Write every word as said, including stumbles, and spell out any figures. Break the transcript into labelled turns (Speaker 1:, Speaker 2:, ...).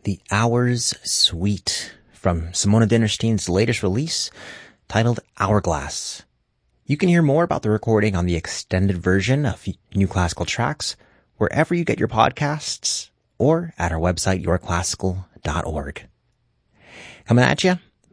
Speaker 1: The Hours Suite from Simona Dinnerstein's latest release titled Hourglass. You can hear more about the recording on the extended version of New Classical Tracks wherever you get your podcasts or at our website your classical dot org. Coming at you